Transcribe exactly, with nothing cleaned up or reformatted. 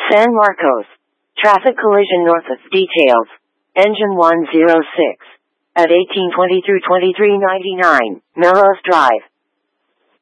San Marcos. Traffic collision north of details. Engine one oh six. At eighteen twenty through twenty-three ninety-nine, Melrose Drive.